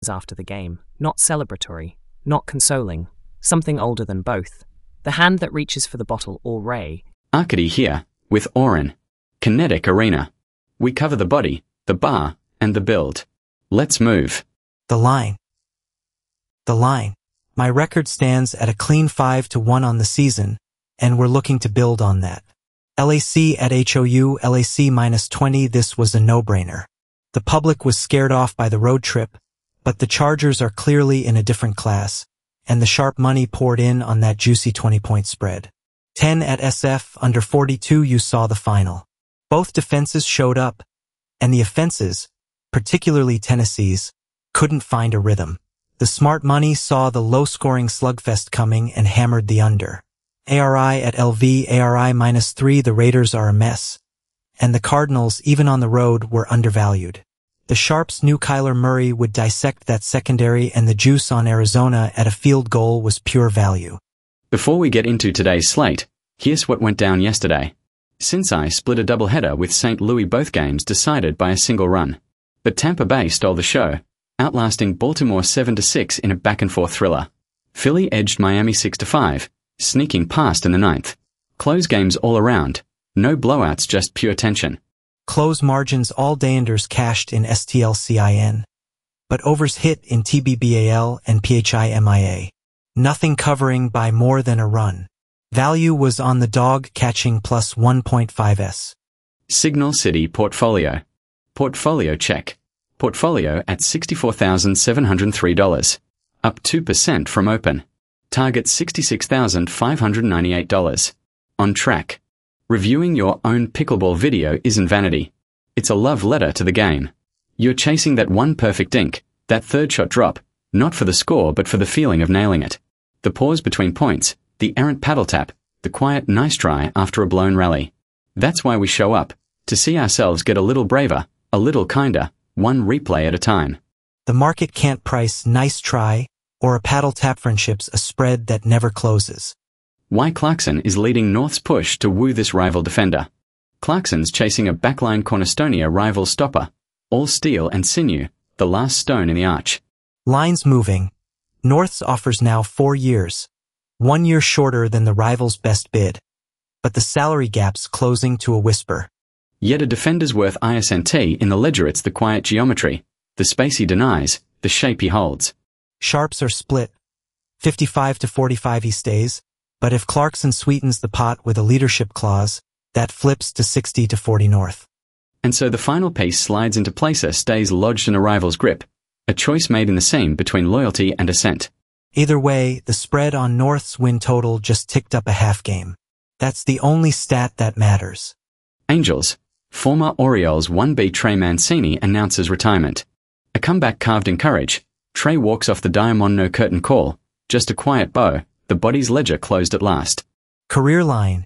after the game, not celebratory, not consoling, something older than both. The hand that reaches for the bottle or ray. Arkady here, with Oren. Kinetic Arena. We cover the body, the bar, and the build. Let's move. The line. My record stands at a clean 5-1 on the season, and we're looking to build on that. LAC at HOU, LAC -20, this was a no-brainer. The public was scared off by the road trip, but the Chargers are clearly in a different class, and the sharp money poured in on that juicy 20-point spread. 10 at SF, under 42 you saw the final. Both defenses showed up, and the offenses, particularly Tennessee's, couldn't find a rhythm. The smart money saw the low-scoring slugfest coming and hammered the under. ARI at LV, ARI -3, the Raiders are a mess. And the Cardinals, even on the road, were undervalued. The Sharps knew Kyler Murray would dissect that secondary, and the juice on Arizona at a field goal was pure value. Before we get into today's slate, here's what went down yesterday. Cincy split a doubleheader with St. Louis, both games decided by a single run. But Tampa Bay stole the show, outlasting Baltimore 7-6 in a back-and-forth thriller. Philly edged Miami 6-5, sneaking past in the ninth. Close games all around. No blowouts, just pure tension. Close margins, all day-enders cashed in STLCIN. But overs hit in TBBAL and PHIMIA. Nothing covering by more than a run. Value was on the dog, catching plus 1.5s. Signal City Portfolio. Portfolio check. Portfolio at $64,703. Up 2% from open. Target $66,598. On track. Reviewing your own pickleball video isn't vanity. It's a love letter to the game. You're chasing that one perfect dink, that third shot drop, not for the score but for the feeling of nailing it. The pause between points, the errant paddle tap, the quiet nice try after a blown rally. That's why we show up, to see ourselves get a little braver, a little kinder, one replay at a time. The market can't price nice try or a paddle tap friendships a spread that never closes. Why Clarkson is leading North's push to woo this rival defender. Clarkson's chasing a backline Cornerstonia rival stopper, all steel and sinew, the last stone in the arch. Lines moving. North's offers now 4 years, 1 year shorter than the rival's best bid, but the salary gap's closing to a whisper. Yet a defender's worth ISNT in the ledger, it's the quiet geometry, the space he denies, the shape he holds. Sharps are split. 55-45 he stays, but if Clarkson sweetens the pot with a leadership clause, that flips to 60-40 North. And so the final piece slides into placer, stays lodged in a rival's grip, a choice made in the seam between loyalty and assent. Either way, the spread on North's win total just ticked up a half game. That's the only stat that matters. Angels. Former Orioles 1B Trey Mancini announces retirement. A comeback carved in courage. Trey walks off the diamond, no curtain call, just a quiet bow, the body's ledger closed at last. Career line.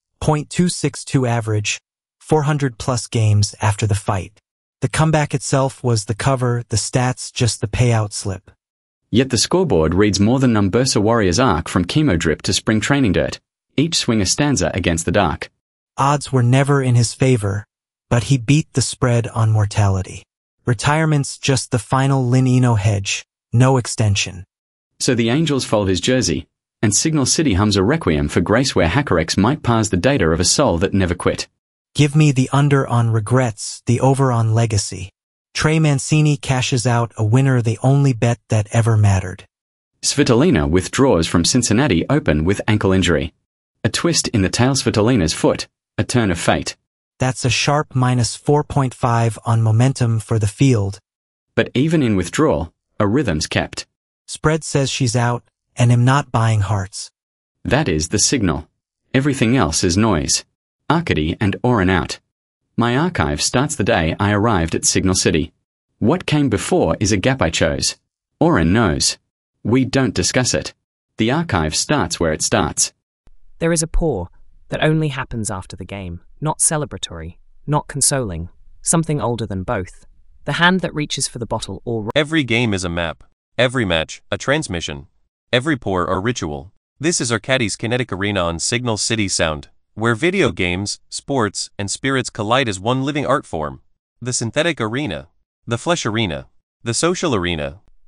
.262 average, 400-plus games after the fight. The comeback itself was the cover, the stats just the payout slip. Yet the scoreboard reads more than Numbersa Warriors arc from chemo drip to spring training dirt, each swing a stanza against the dark. Odds were never in his favor, but he beat the spread on mortality. Retirement's just the final Lin Eno hedge, no extension. So the Angels fold his jersey, and Signal City hums a requiem for grace where HackerX might parse the data of a soul that never quit. Give me the under on regrets, the over on legacy. Trey Mancini cashes out a winner, the only bet that ever mattered. Svitolina withdraws from Cincinnati Open with ankle injury. A twist in the tail, Svitolina's foot, a turn of fate. That's a sharp -4.5 on momentum for the field. But even in withdrawal, a rhythm's kept. Spread says she's out, and am not buying hearts. That is the signal. Everything else is noise. Arkady and Oren out. My archive starts the day I arrived at Signal City. What came before is a gap I chose. Oren knows. We don't discuss it. The archive starts where it starts. There is a pour that only happens after the game, not celebratory, not consoling, something older than both. The hand that reaches for the bottle or... Every game is a map. Every match, a transmission. Every pour, a ritual. This is Arkady's Kinetic Arena on Signal City Sound, where video games, sports, and spirits collide as one living art form. The synthetic arena. The flesh arena. The social arena.